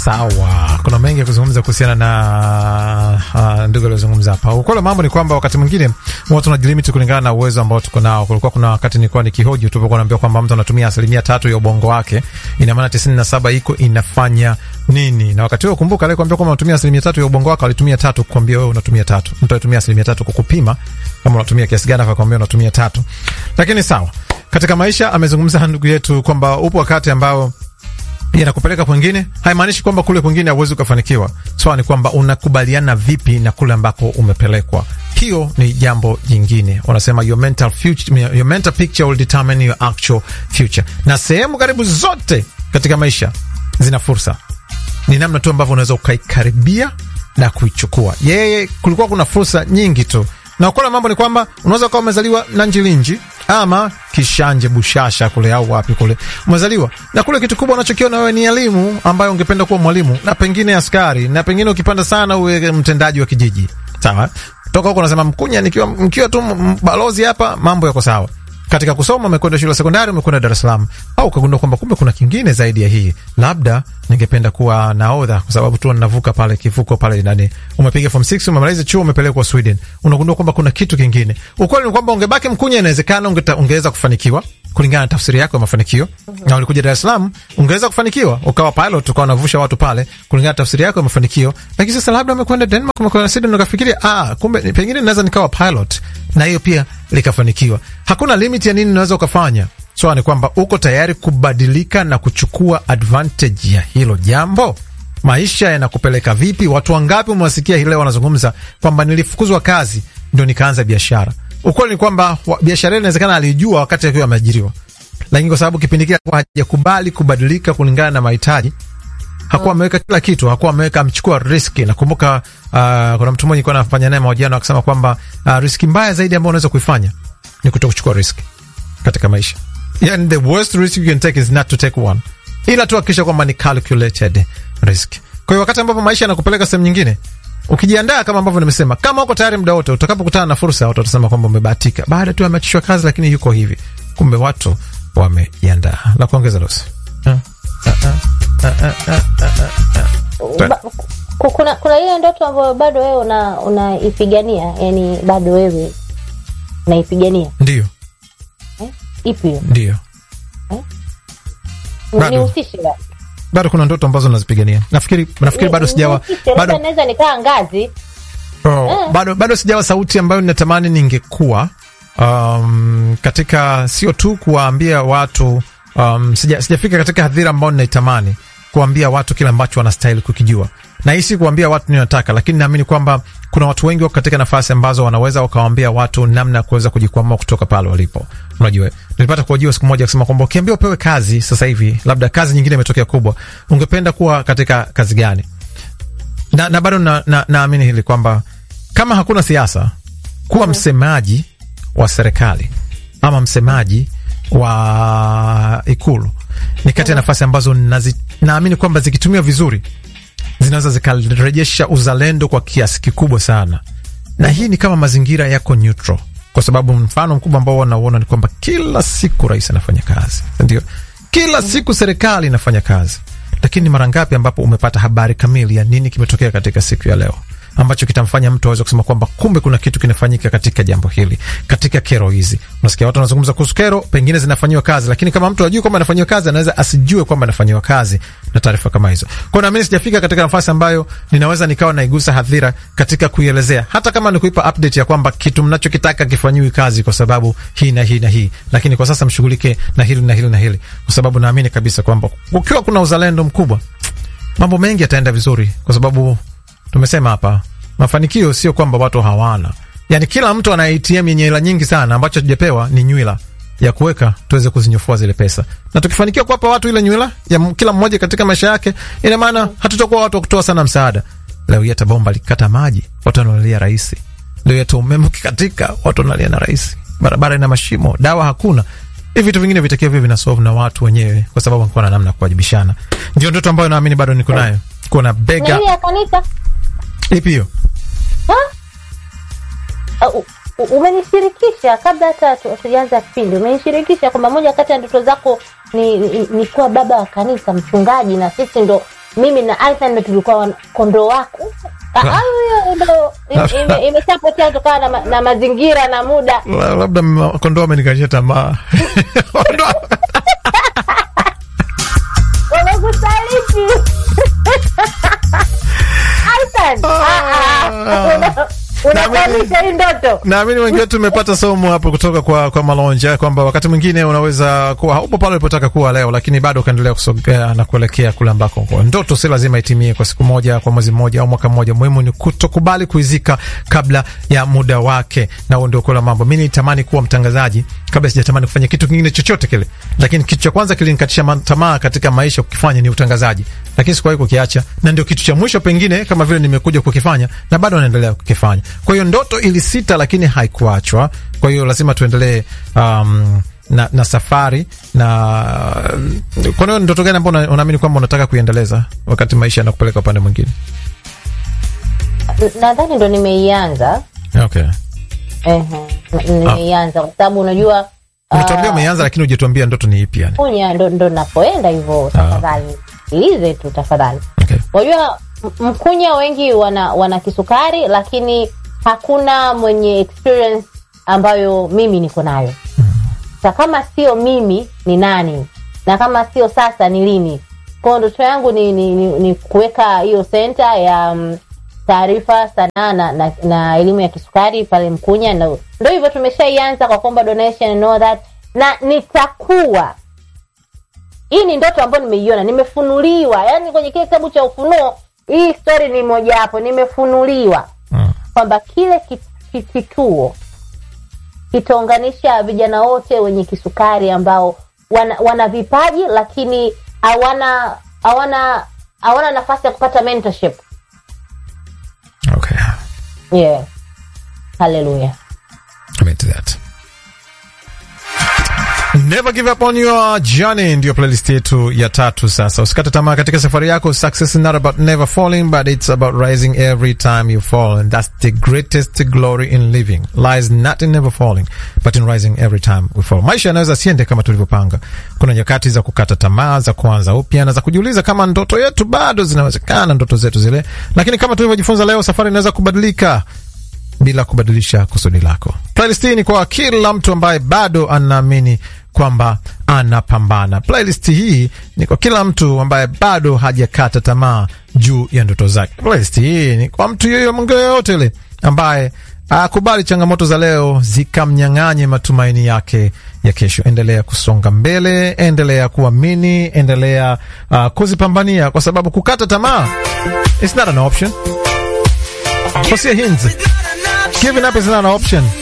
Sawa, kuna mengi ya kuzungumza kuhusiana na ndugu alizungumza hapa. Ukweli mambo ni kwamba wakati mwingine watu wanajilimit kulingana na uwezo ambao tuko nao. Kulikuwa kuna wakati nilikuwa nikihoji tu kwa naambia kwamba mtu anatumia 3% ya ubongo wake, ina maana 97 iko inafanya nini? Na wakati huo kumbuka ile kwambia kwamba unatumia 3% ya ubongo wako, alitumia 3 kukwambia wewe unatumia 3. Mtu anatumia 3% kukupima kama unatumia kiasi gani, akakwambia unatumia 3. Lakini sawa, katika maisha amezungumza ndugu yetu kwamba upo wakati ambao yanakupeleka kwingine, haimaanishi kwamba kule kwingine hauwezi kufanikiwa. Swali ni kwamba unakubaliana vipi na kule ambako umepelekwa. Hiyo ni jambo jingine. Wanasema your mental picture will determine your actual future. Na sehemu karibu zote katika maisha zina fursa. Ni namna tu ambavyo unaweza ukaikaribia na kuichukua. Kulikuwa kuna fursa nyingi tu. Na kwa mambo ni kwamba unaweza kuwa umezaliwa na Njilinji ama Kishanje Bushasha kule au wapi kule umezaliwa, na kule kitu kubwa unachokiona wewe ni elimu ambayo ungependa kuwa mwalimu, na pengine askari, na pengine ukipanda sana uwe mtendaji wa kijiji. Sawa, toka huko unasema mkunya mkiwa tu balozi hapa mambo yako sawa. Katika kusoma umekwenda shule sekondari, umekwenda Dar es Salaam, au ukagundua kwamba kumbe kuna kingine zaidi ya hii. Labda ningependa kuwa nahodha kwa sababu tu ninavuka pale kivuko pale ndani. Umepiga form 6, umemaliza chuo, umepelekwa Sweden. Unagundua kwamba kuna kitu kingine. Ukweli ni kwamba ungebaki mkunya, inawezekana ungeweza kufanikiwa kulingana na tafsiri yako ya mafanikio. Na ulikuja Dar es Salaam, ungeweza kufanikiwa, ukawa pilot, ukawa unavusha watu pale kulingana na tafsiri yako ya mafanikio. Lakini sasa labda umekwenda Denmark, umekwenda Sweden, ukafikiria kumbe pengine naweza nikawa pilot, na hiyo pia likafanikiwa. Hakuna limit ya nini unaweza ukafanya. So ni kwamba uko tayari kubadilika na kuchukua advantage ya hilo jambo. Maisha yanakupeleka vipi? Watu wangapi umewasikia hii leo wanazungumza kwamba nilifukuzwa kazi ndio nikaanza biashara. Ukweli ni kwamba biashara inawezekana alijua wakati akiwa ameajiriwa, lakini kwa sababu kipindi kile hajakubali kubadilika kulingana na mahitaji, hakuwa ameweka kila kitu, hakuwa ameweka, amechukua riski. Nakumbuka kuna mtu mmoja alikuwa anafanya naye mahojiano akisema kwamba riski mbaya zaidi ambayo unaweza kuifanya ni kutokuchukua riski katika maisha. Yani the worst risk you can take is not to take one, ila tu hakikisha kwamba ni calculated risk. Kwa hiyo wakati ambapo maisha yanakupeleka sehemu nyingine, ukijiandaa kama ambavyo nimesema, kama uko tayari muda wote, utakapokutana na fursa watu watasema kwamba umebahatika. Baada tu ameachishwa kazi, lakini yuko hivi. Kumbe watu wamejiandaa. Na kuongeza losi. Kuna ile ndoto ambayo bado wewe unaipigania, yani bado wewe unaipigania. Ndio. Ipi hiyo? Ndio. Unihusishe bado. Bado kuna ndoto ambazo nazipigania. Nafikiri bado sijawa, bado naweza nikaa ngazi. Bado sijawa sauti ambayo ninatamani ningekuwa katika, sio tu kuwaambia watu, sijafika katika hadhira ambayo ninaitamani kuambia watu kile ambacho wanastahili kukijua. Na hisi kuambia watu ninataka, lakini naamini kwamba kuna watu wengi wako katika nafasi ambazo wanaweza wakawaambia watu namna ya kuweza kujikwamua kutoka pale walipo. Unajua, nilipata kuhojiwa siku moja akisema kwamba ukiambiwa upewe kazi sasa hivi, labda kazi nyingine imetokea kubwa, ungependa kuwa katika kazi gani? Na bado naamini hili kwamba kama hakuna siasa, kuwa msemaji wa serikali ama msemaji wa Ikulu ni kati ya nafasi ambazo naamini kwamba zikitumia vizuri zinaweza zikarejesha uzalendo kwa kiasi kikubwa sana. Na hii ni kama mazingira yako neutral, kwa sababu mfano mkubwa ambao wanauona ni kwamba kila siku rais anafanya kazi, ndio, kila siku serikali inafanya kazi, lakini mara ngapi ambapo umepata habari kamili ya nini kimetokea katika siku ya leo ambacho kitamfanya mtu aweze kusema kwamba kumbe kuna kitu kinafanyika katika jambo hili, katika kero hizi. Unasikia watu wanazungumza kuhusu kero, pengine zinafanywa kazi, lakini kama mtu hajui kwamba anafanywa kazi, anaweza asijue kwamba anafanywa kazi na taarifa kama hizo. Kwa nini mimi sijafika katika nafasi ambayo ninaweza nikawa naigusa hadhira katika kuielezea, hata kama ni kuipa update ya kwamba kitu mnachokitaka kifanyiwe kazi kwa sababu hii na hii na hii, lakini kwa sasa mshughulike na hili na hili na hili, kwa sababu naamini kabisa kwamba ukiwa kuna uzalendo mkubwa, mambo mengi yataenda vizuri, kwa sababu tumesema hapa, mafanikio sio kwamba watu hawana. Yani kila mtu ana ATM yenye hela nyingi sana, ambacho tujapewa ni nywila ya kuweka tuweze kuzinyofua zile pesa. Na tukifanikiwa kuwapa watu ile nywila ya kila mmoja katika maisha yake, ina maana hatutakuwa watu wa kutoa sana msaada. Leo hata bomba likata maji, watu wanalia rais. Leo hata umeme ukikatika, watu wanalia na rais. Barabara ina mashimo, dawa hakuna. Hivi vitu vingine vitakiwa viwe vinasolve na watu wenyewe, kwa sababu wanakuwa na namna ya kuwajibishana. Ndio ndoto ambayo naamini bado niko nayo. Kuna bega. Ni ya kanisa. Ipi hiyo? umenishirikisha kabla hata tuanze kipindi, umenishirikisha kwamba moja kati ya ndoto zako ni kuwa baba wa kanisa, mchungaji, na sisi ndo mimi na Aitha ndo tulikuwa kondoo wako. Hayo ndo imeshapotea kutokana na mazingira na muda. Labda kondoo amenikalisha tamaa. Wanakusaliti. Aitha. Unakwamisha hii ndoto. Naamini wengine tumepata somo hapo kutoka kwa Malonja kwamba wakati mwingine unaweza kuwa upo pale ulipotaka kuwa leo, lakini bado ukaendelea kusogea na kuelekea kule ambako kwa ndoto si lazima itimie kwa siku moja, kwa mwezi mmoja au mwaka mmoja. Muhimu ni kutokubali kuizika kabla ya muda wake, na huo ndio kula mambo. Mimi nitamani kuwa mtangazaji kabla sijatamani kufanya kitu kingine chochote kile, lakini kitu cha kwanza kilinikatisha tamaa katika maisha kukifanya ni utangazaji, lakini sikuwahi kukiacha, na ndio kitu cha mwisho pengine kama vile nimekuja kukifanya na bado naendelea kukifanya. Kwa hiyo ndoto ilisita lakini haikuachwa. Kwa hiyo lazima tuendelee na safari. Na kwa nini ndoto gani ambayo unaamini kwamba unataka kuiendeleza wakati maisha yanakupeleka upande mwingine? Nadhani ndo nimeianza. Okay. Nimeianza kwa sababu unajua unatuambia umeanza lakini hujatuambia ndoto ni ipi yani. Kunya ndo napoenda hivyo, tafadhali. Ilize tu tafadhali. Okay. Unajua mkunya wengi wana kisukari, lakini hakuna mwenye experience ambayo mimi niko nayo. Sasa kama sio mimi ni nani? Na kama sio sasa ni lini? Kwa ndoto yangu ni kuweka hiyo center ya taarifa sanaa na elimu ya kisukari pale Mkunya, na ndio hivyo tumeshaianza kwa kuomba donation and all that, na nitakuwa. Hii ni ndoto ambayo nimeiona, nimefunuliwa. Yaani kwenye kile kitabu cha Ufunuo, hii story ni moja hapo, nimefunuliwa. Kwamba kile kituo kitaunganisha vijana wote wenye kisukari ambao wana vipaji lakini hawana nafasi ya kupata mentorship. Okay. Yeah. Hallelujah. Amen to that. Never give up on your journey, ndio playlist yetu ya 3 sasa. Usikate tamaa katika safari yako. Success is not about never falling, but it's about rising every time you fall, and that's the greatest glory in living. Lies not in never falling, but in rising every time we fall. Maisha yanaweza siende kama tulivyopanga. Kuna nyakati za kukata tamaa, za kuanza upya, na za kujiuliza kama ndoto yetu bado zinawezekana, ndoto zetu zile. Lakini kama tulivyojifunza leo, safari inaweza kubadilika bila kubadilisha kusudi lako. Playlist hii ni kwa kila mtu ambaye bado anaamini kwamba anapambana. Playlist hii ni kwa kila mtu ambaye bado hajakata tamaa juu ya ndoto zake. Playlist hii ni kwa mtu yoyote yule ambaye akubali changamoto za leo zikamnyang'anye matumaini yake ya kesho. Endelea kusonga mbele, endelea kuamini, endelea kuzipambania, kwa sababu kukata tamaa it's not an option. Kosia hints. Giving up is not an option.